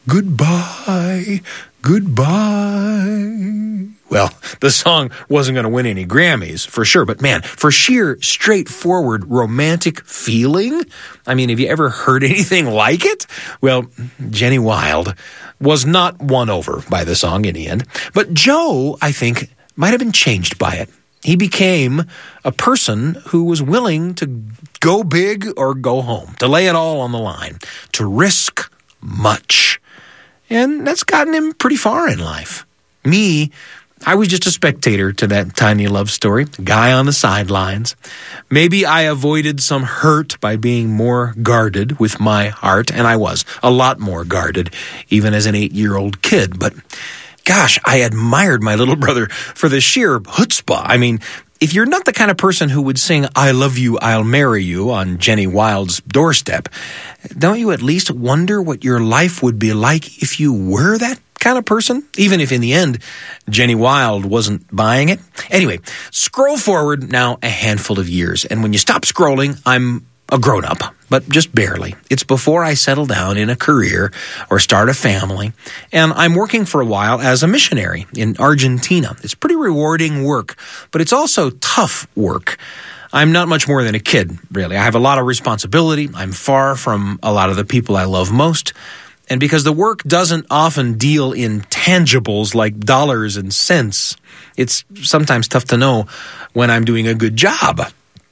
Goodbye, goodbye. Well, the song wasn't going to win any Grammys, for sure. But man, for sheer, straightforward, romantic feeling, I mean, have you ever heard anything like it? Well, Jenny Wilde was not won over by the song in the end. But Joe, I think, might have been changed by it. He became a person who was willing to go big or go home, to lay it all on the line, to risk much. And that's gotten him pretty far in life. Me, I was just a spectator to that tiny love story, a guy on the sidelines. Maybe I avoided some hurt by being more guarded with my heart, and I was a lot more guarded, even as an 8-year-old kid. But gosh, I admired my little brother for the sheer chutzpah. I mean, if you're not the kind of person who would sing "I love you, I'll marry you" on Jenny Wilde's doorstep, don't you at least wonder what your life would be like if you were that kind of person? Even if in the end, Jenny Wilde wasn't buying it. Anyway, scroll forward now a handful of years, and when you stop scrolling, I'm a grown-up, but just barely. It's before I settle down in a career or start a family, and I'm working for a while as a missionary in Argentina. It's pretty rewarding work, but it's also tough work. I'm not much more than a kid, really. I have a lot of responsibility. I'm far from a lot of the people I love most, and because the work doesn't often deal in tangibles like dollars and cents, it's sometimes tough to know when I'm doing a good job.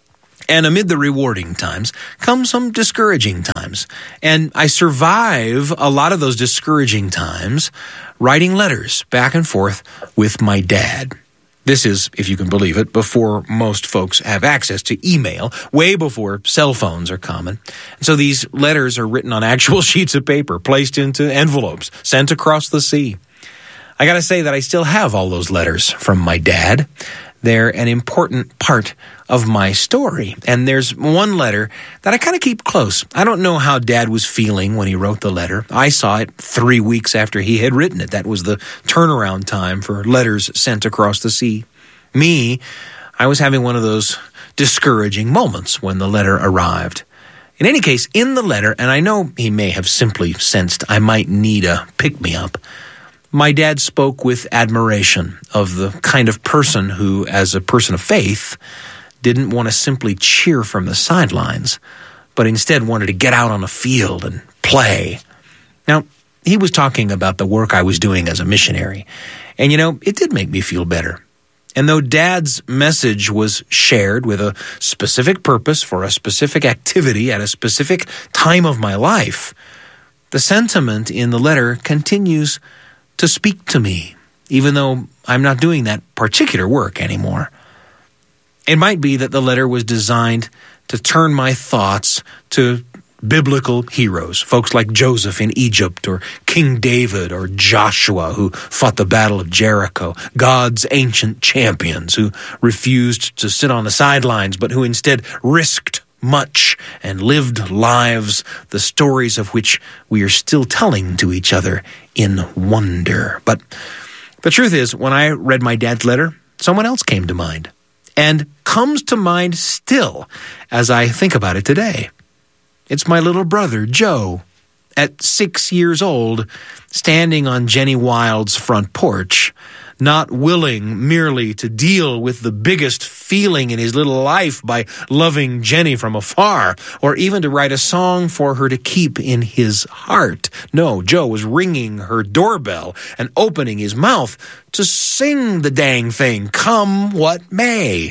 And amid the rewarding times come some discouraging times. And I survive a lot of those discouraging times writing letters back and forth with my dad. This is, if you can believe it, before most folks have access to email, way before cell phones are common. And so these letters are written on actual sheets of paper, placed into envelopes, sent across the sea. I got to say that I still have all those letters from my dad. They're an important part of my story. And there's one letter that I kind of keep close. I don't know how Dad was feeling when he wrote the letter. I saw it 3 weeks after he had written it. That was the turnaround time for letters sent across the sea. Me, I was having one of those discouraging moments when the letter arrived. In any case, in the letter, and I know he may have simply sensed I might need a pick-me-up, my dad spoke with admiration of the kind of person who, as a person of faith, didn't want to simply cheer from the sidelines, but instead wanted to get out on the field and play. Now, he was talking about the work I was doing as a missionary, and it did make me feel better. And though Dad's message was shared with a specific purpose for a specific activity at a specific time of my life, the sentiment in the letter continues to speak to me, even though I'm not doing that particular work anymore. It might be that the letter was designed to turn my thoughts to biblical heroes, folks like Joseph in Egypt, or King David, or Joshua, who fought the Battle of Jericho, God's ancient champions who refused to sit on the sidelines, but who instead risked much and lived lives, the stories of which we are still telling to each other in wonder. But the truth is, when I read my dad's letter, someone else came to mind, and comes to mind still as I think about it today. It's my little brother, Joe, at 6 years old, standing on Jenny Wilde's front porch, not willing merely to deal with the biggest feeling in his little life by loving Jenny from afar, or even to write a song for her to keep in his heart. No, Joe was ringing her doorbell and opening his mouth to sing the dang thing, come what may.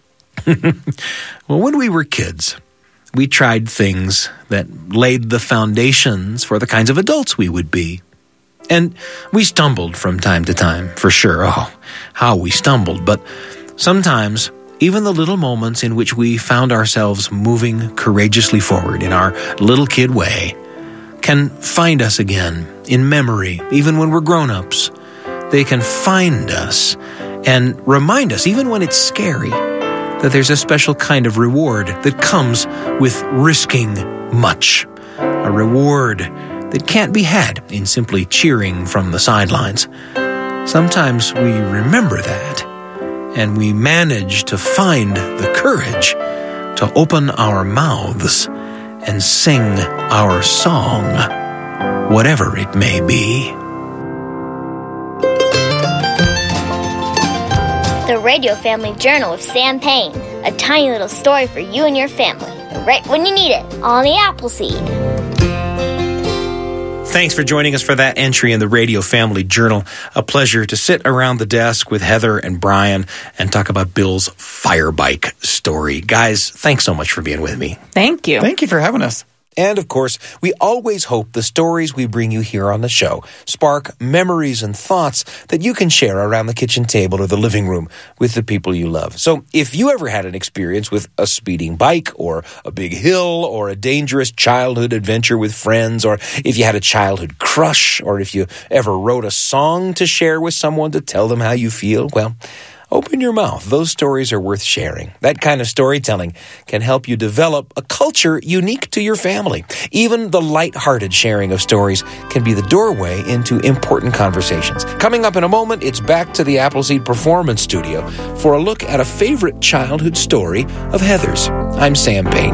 Well, when we were kids, we tried things that laid the foundations for the kinds of adults we would be. And we stumbled from time to time, for sure. Oh, how we stumbled. But sometimes, even the little moments in which we found ourselves moving courageously forward in our little kid way can find us again in memory, even when we're grown-ups. They can find us and remind us, even when it's scary, that there's a special kind of reward that comes with risking much. A reward that can't be had in simply cheering from the sidelines. Sometimes we remember that, and we manage to find the courage to open our mouths and sing our song. whatever it may be. The Radio Family Journal with Sam Payne. A tiny little story for you and your family. Right when you need it. On the Appleseed. Thanks for joining us for that entry in the Radio Family Journal. A pleasure to sit around the desk with Heather and Brian and talk about Bill's fire bike story. Guys, thanks so much for being with me. Thank you. Thank you for having us. And, of course, we always hope the stories we bring you here on the show spark memories and thoughts that you can share around the kitchen table or the living room with the people you love. So if you ever had an experience with a speeding bike or a big hill or a dangerous childhood adventure with friends, or if you had a childhood crush, or if you ever wrote a song to share with someone to tell them how you feel, well, open your mouth. Those stories are worth sharing. That kind of storytelling can help you develop a culture unique to your family. Even the lighthearted sharing of stories can be the doorway into important conversations. Coming up in a moment, it's back to the Appleseed Performance Studio for a look at a favorite childhood story of Heather's. I'm Sam Payne.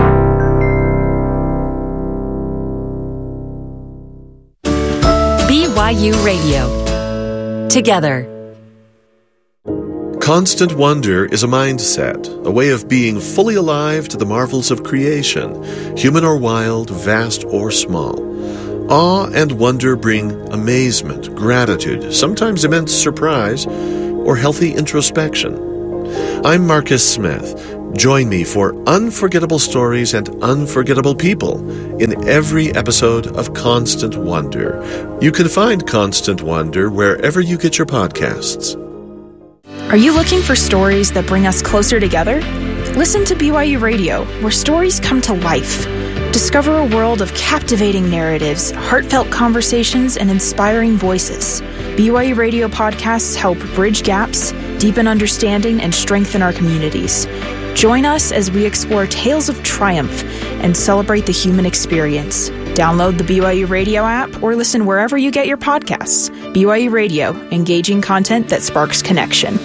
BYU Radio. Together. Constant wonder is a mindset, a way of being fully alive to the marvels of creation, human or wild, vast or small. Awe and wonder bring amazement, gratitude, sometimes immense surprise, or healthy introspection. I'm Marcus Smith. Join me for unforgettable stories and unforgettable people in every episode of Constant Wonder. You can find Constant Wonder wherever you get your podcasts. Are you looking for stories that bring us closer together? Listen to BYU Radio, where stories come to life. Discover a world of captivating narratives, heartfelt conversations, and inspiring voices. BYU Radio podcasts help bridge gaps, deepen understanding, and strengthen our communities. Join us as we explore tales of triumph and celebrate the human experience. Download the BYU Radio app or listen wherever you get your podcasts. BYU Radio, engaging content that sparks connection.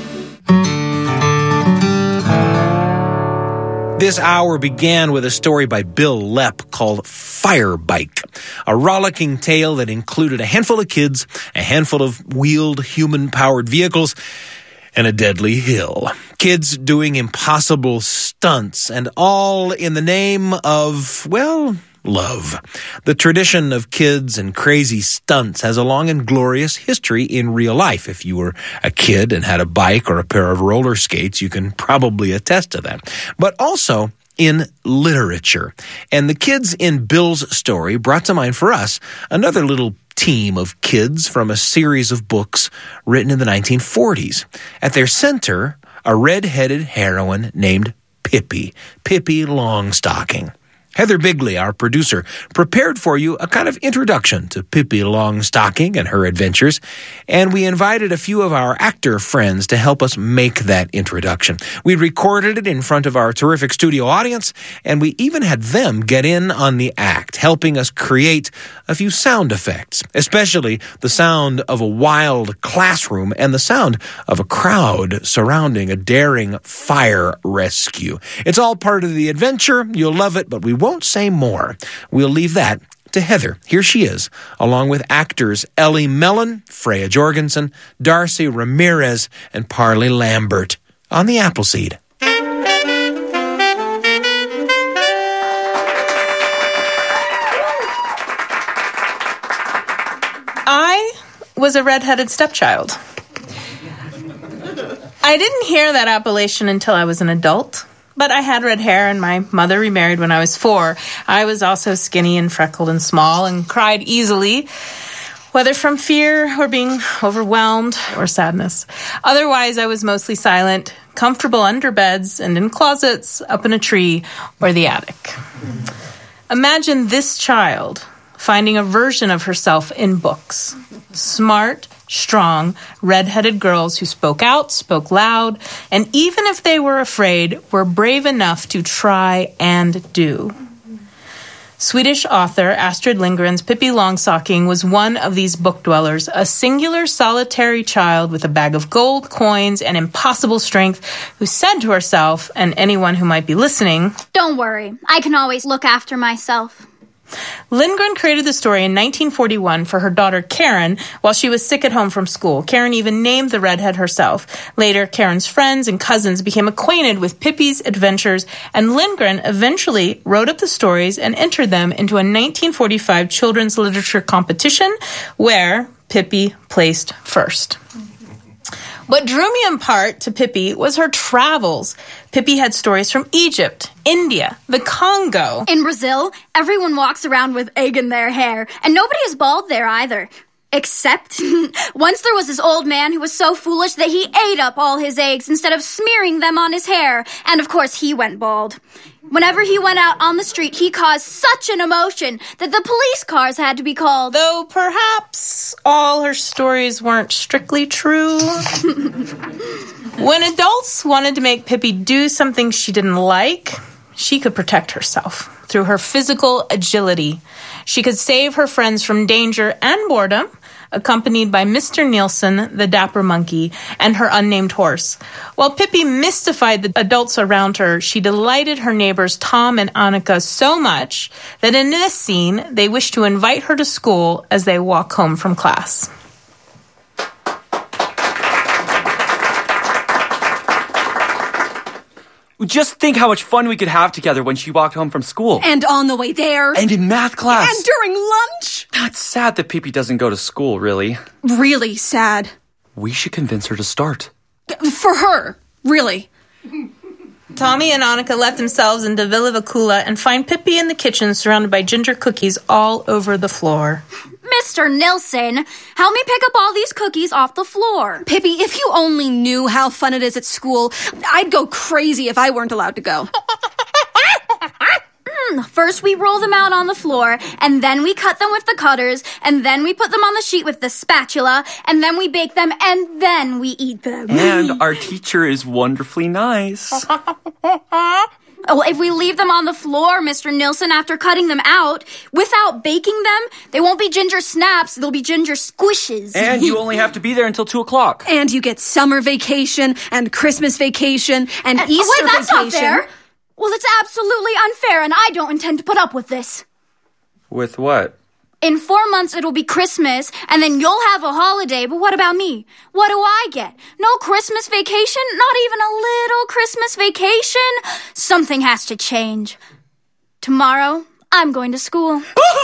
This hour began with a story by Bill Lepp called Fire Bike, a rollicking tale that included a handful of kids, a handful of wheeled human-powered vehicles, and a deadly hill. Kids doing impossible stunts, and all in the name of, well, love. The tradition of kids and crazy stunts has a long and glorious history in real life. If you were a kid and had a bike or a pair of roller skates, you can probably attest to that. But also in literature. And the kids in Bill's story brought to mind for us another little team of kids from a series of books written in the 1940s. At their center, a red-headed heroine named Pippi Longstocking. Heather Bigley, our producer, prepared for you a kind of introduction to Pippi Longstocking and her adventures, and we invited a few of our actor friends to help us make that introduction. We recorded it in front of our terrific studio audience, and we even had them get in on the act, helping us create a few sound effects, especially the sound of a wild classroom and the sound of a crowd surrounding a daring fire rescue. It's all part of the adventure. You'll love it, but we won't say more. We'll leave that to Heather. Here she is, along with actors Ellie Mellon, Freya Jorgensen, Darcy Ramirez, and Parley Lambert on the Appleseed. I was a red-headed stepchild. I didn't hear that appellation until I was an adult. But I had red hair, and my mother remarried when I was 4. I was also skinny and freckled and small and cried easily, whether from fear or being overwhelmed or sadness. Otherwise, I was mostly silent, comfortable under beds and in closets, up in a tree, or the attic. Imagine this child finding a version of herself in books. Smart, strong, red-headed girls who spoke out, spoke loud, and even if they were afraid, were brave enough to try and do. Swedish author Astrid Lindgren's Pippi Longstocking was one of these book dwellers, a singular solitary child with a bag of gold coins and impossible strength, who said to herself, and anyone who might be listening, "Don't worry, I can always look after myself." Lindgren created the story in 1941 for her daughter Karen while she was sick at home from school. Karen even named the redhead herself. Later, Karen's friends and cousins became acquainted with Pippi's adventures, and Lindgren eventually wrote up the stories and entered them into a 1945 children's literature competition where Pippi placed first. What drew me in part to Pippi was her travels. Pippi had stories from Egypt, India, the Congo. In Brazil, everyone walks around with egg in their hair, and nobody is bald there either. Except, once there was this old man who was so foolish that he ate up all his eggs instead of smearing them on his hair, and of course he went bald. Whenever he went out on the street, he caused such an emotion that the police cars had to be called. Though perhaps all her stories weren't strictly true. When adults wanted to make Pippi do something she didn't like, she could protect herself through her physical agility. She could save her friends from danger and boredom, accompanied by Mr. Nielsen, the dapper monkey, and her unnamed horse. While Pippi mystified the adults around her, she delighted her neighbors Tom and Annika so much that in this scene, they wish to invite her to school as they walk home from class. Just think how much fun we could have together when she walked home from school. And on the way there. And in math class. And during lunch. It's sad that Pippi doesn't go to school, really. Really sad. We should convince her to start. For her, really. Tommy and Annika let themselves into Villa Vicula and find Pippi in the kitchen surrounded by ginger cookies all over the floor. Mr. Nilsson, help me pick up all these cookies off the floor. Pippi, if you only knew how fun it is at school, I'd go crazy if I weren't allowed to go. First we roll them out on the floor, and then we cut them with the cutters, and then we put them on the sheet with the spatula, and then we bake them, and then we eat them. And our teacher is wonderfully nice. Oh, if we leave them on the floor, Mr. Nilsson, after cutting them out, without baking them, they won't be ginger snaps, they'll be ginger squishes. And you only have to be there until 2 o'clock. And you get summer vacation, and Christmas vacation, and Easter Wait, that's vacation. not fair. Well, it's absolutely unfair, and I don't intend to put up with this. With what? In 4 months, it'll be Christmas, and then you'll have a holiday, but what about me? What do I get? No Christmas vacation? Not even a little Christmas vacation? Something has to change. Tomorrow, I'm going to school.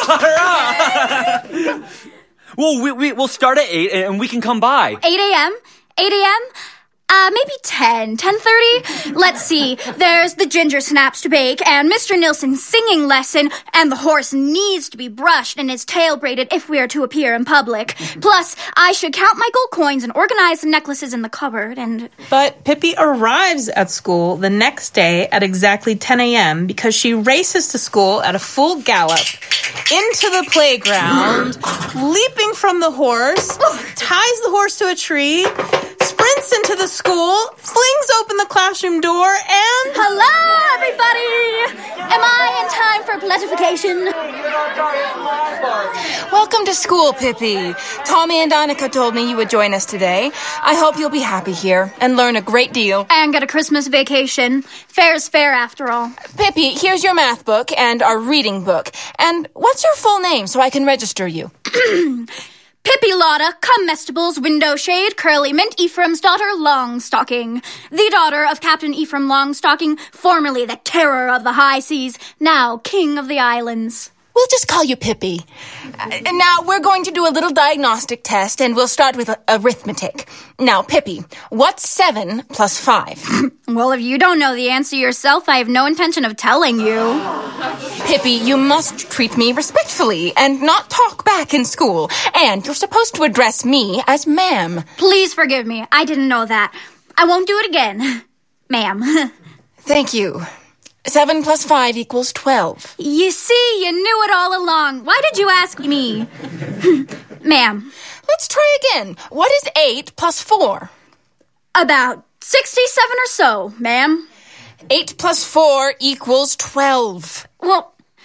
Well, we'll start at 8, and we can come by. 8 a.m.? 8 a.m.? Maybe 10:30? Let's see. There's the ginger snaps to bake, and Mr. Nilsson's singing lesson, and the horse needs to be brushed and his tail braided if we are to appear in public. Plus, I should count my gold coins and organize the necklaces in the cupboard, and... But Pippi arrives at school the next day at exactly 10 a.m. because she races to school at a full gallop into the playground, leaping from the horse, ties the horse to a tree, sprints into the school, flings open the classroom door, and... Hello, everybody! Am I in time for pletification? Welcome to school, Pippi. Tommy and Annika told me you would join us today. I hope you'll be happy here and learn a great deal. And get a Christmas vacation. Fair is fair, after all. Pippi, here's your math book and our reading book. And what's your full name so I can register you? Pippi Lotta, Comestibles, Window Shade, Curly Mint, Ephraim's daughter, Longstocking. The daughter of Captain Ephraim Longstocking, formerly the terror of the high seas, now king of the islands. We'll just call you Pippi. Now, we're going to do a little diagnostic test, and we'll start with arithmetic. Now, Pippi, what's 7 plus 5? Well, if you don't know the answer yourself, I have no intention of telling you. Pippi, you must treat me respectfully and not talk back in school. And you're supposed to address me as ma'am. Please forgive me. I didn't know that. I won't do it again. Ma'am. Thank you. 7 plus 5 equals 12. You see, you knew it all along. Why did you ask me? Ma'am. Let's try again. What is 8 plus 4? About 67 or so, ma'am. 8 plus 4 equals 12. Well,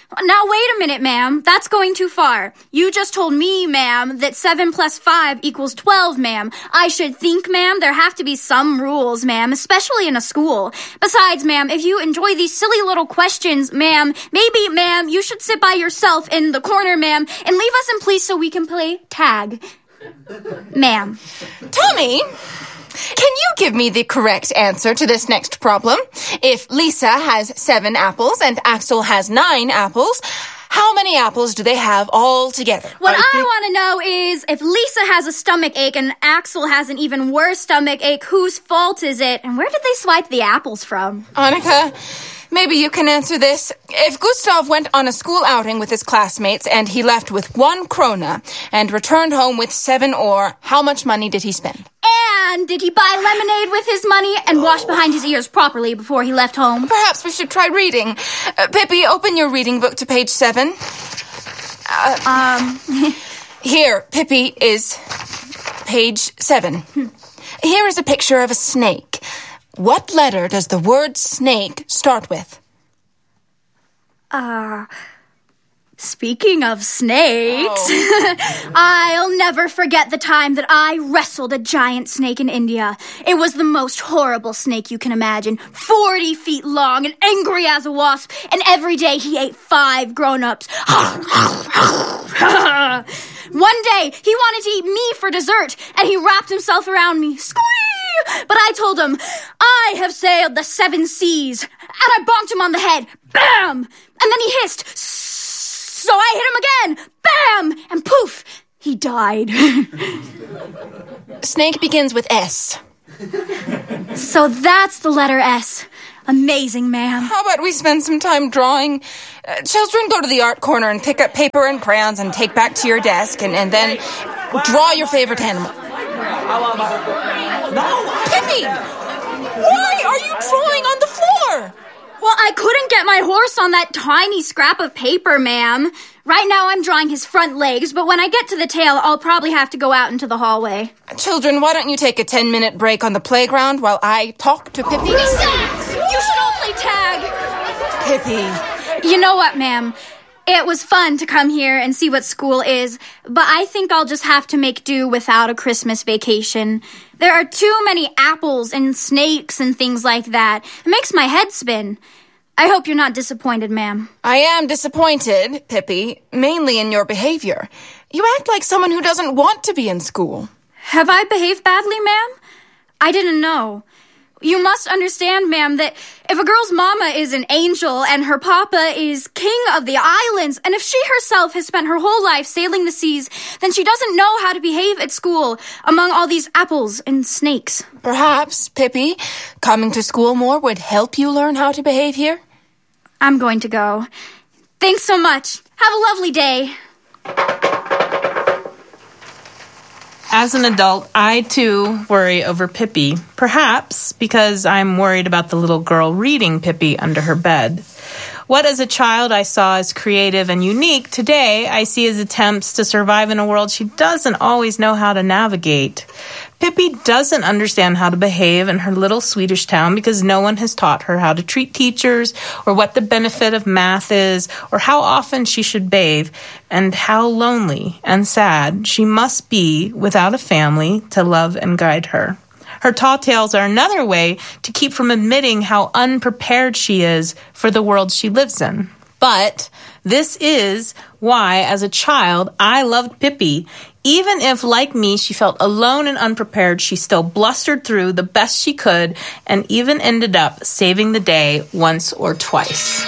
Now, wait a minute, ma'am. That's going too far. You just told me, ma'am, that 7 plus 5 equals 12, ma'am. I should think, ma'am, there have to be some rules, ma'am, especially in a school. Besides, ma'am, if you enjoy these silly little questions, ma'am, maybe, ma'am, you should sit by yourself in the corner, ma'am, and leave us in peace so we can play tag. Ma'am. Tommy, can you give me the correct answer to this next problem? If Lisa has 7 apples and Axel has 9 apples, how many apples do they have all together? What I want to know is, if Lisa has a stomach ache and Axel has an even worse stomach ache, whose fault is it? And where did they swipe the apples from? Annika, maybe you can answer this. If Gustav went on a school outing with his classmates and he left with 1 krona and returned home with 7 ore, how much money did he spend? And did he buy lemonade with his money and wash behind his ears properly before he left home? Perhaps we should try reading. Pippi, open your reading book to page 7. Here, Pippi, is page 7. Here is a picture of a snake. What letter does the word snake start with? Speaking of snakes, I'll never forget the time that I wrestled a giant snake in India. It was the most horrible snake you can imagine, 40 feet long and angry as a wasp, and every day he ate 5 grown-ups. One day, he wanted to eat me for dessert, and he wrapped himself around me. Squee! But I told him, I have sailed the 7 seas, and I bonked him on the head. Bam! And then he hissed, so I hit him again. Bam! And poof, he died. Snake begins with S. So that's the letter S. Amazing, ma'am. How about we spend some time drawing? Children, go to the art corner and pick up paper and crayons and take back to your desk and then draw your favorite animal. Pippi! Why are you drawing on the floor? Well, I couldn't get my horse on that tiny scrap of paper, ma'am. Right now I'm drawing his front legs, but when I get to the tail, I'll probably have to go out into the hallway. Children, why don't you take a 10-minute break on the playground while I talk to Pippi? Lisa! You should all play tag! Pippi. You know what, ma'am? It was fun to come here and see what school is, but I think I'll just have to make do without a Christmas vacation. There are too many apples and snakes and things like that. It makes my head spin. I hope you're not disappointed, ma'am. I am disappointed, Pippi, mainly in your behavior. You act like someone who doesn't want to be in school. Have I behaved badly, ma'am? I didn't know. You must understand, ma'am, that if a girl's mama is an angel and her papa is king of the islands, and if she herself has spent her whole life sailing the seas, then she doesn't know how to behave at school among all these apples and snakes. Perhaps, Pippi, coming to school more would help you learn how to behave here? I'm going to go. Thanks so much. Have a lovely day. As an adult, I too worry over Pippi, perhaps because I'm worried about the little girl reading Pippi under her bed. What as a child I saw as creative and unique, today I see as attempts to survive in a world she doesn't always know how to navigate. Pippi doesn't understand how to behave in her little Swedish town because no one has taught her how to treat teachers or what the benefit of math is or how often she should bathe and how lonely and sad she must be without a family to love and guide her. Her tall tales are another way to keep from admitting how unprepared she is for the world she lives in. But this is why, as a child, I loved Pippi. Even if, like me, she felt alone and unprepared, she still blustered through the best she could and even ended up saving the day once or twice.